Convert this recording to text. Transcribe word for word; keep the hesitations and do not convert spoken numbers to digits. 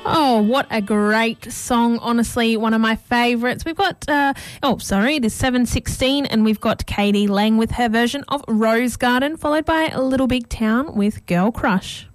Oh, what a great song. Honestly, one of my favourites. We've got, uh, oh, sorry, it is seven sixteen and we've got Katie Lang with her version of Rose Garden, followed by Little Big Town with Girl Crush.